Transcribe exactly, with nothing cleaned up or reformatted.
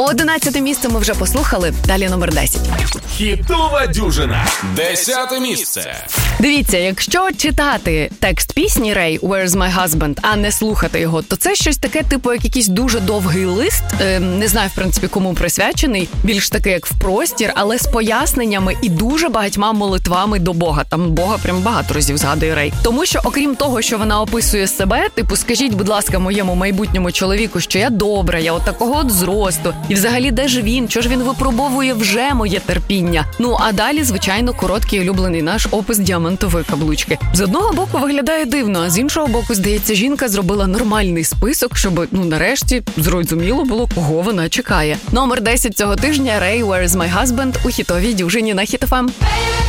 Одинадцяте місце ми вже послухали, далі номер десять. Хітова дюжина. Десяте місце. Дивіться, якщо читати текст пісні Ray «Where's my husband», а не слухати його, то це щось таке, типу, як якийсь дуже довгий лист, е, не знаю, в принципі, кому присвячений, більш таки, як в простір, але з поясненнями і дуже багатьма молитвами до Бога. Там Бога прям багато разів згадує Рей. Тому що, окрім того, що вона описує себе, типу, скажіть, будь ласка, моєму майбутньому чоловіку, що я добра, я от такого от зросту, і взагалі, де ж він, що ж він випробовує вже моє терпіння. Ну, а далі, звичайно, короткий улюблений наш опис діамантової каблучки. З одного боку виглядає дивно, а з іншого боку, здається, жінка зробила нормальний список, щоб, ну, нарешті, зрозуміло було, кого вона чекає. Номер десять цього тижня – Ray «Where's my husband» у хітовій дюжині на Хіт еф ем.